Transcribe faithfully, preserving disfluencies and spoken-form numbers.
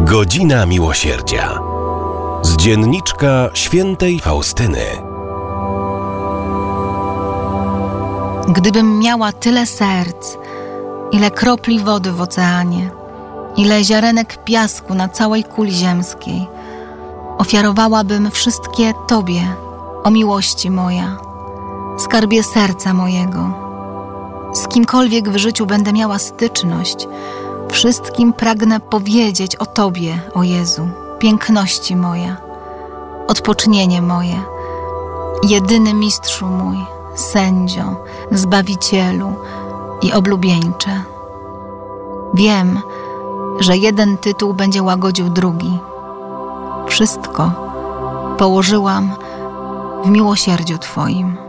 Godzina Miłosierdzia. Z dzienniczka świętej Faustyny. Gdybym miała tyle serc, ile kropli wody w oceanie, ile ziarenek piasku na całej kuli ziemskiej, ofiarowałabym wszystkie Tobie, o miłości moja, skarbie serca mojego. Z kimkolwiek w życiu będę miała styczność, wszystkim pragnę powiedzieć o Tobie, o Jezu, piękności moja, odpocznienie moje, jedyny mistrzu mój, sędzio, zbawicielu i oblubieńcze. Wiem, że jeden tytuł będzie łagodził drugi. Wszystko położyłam w miłosierdziu Twoim.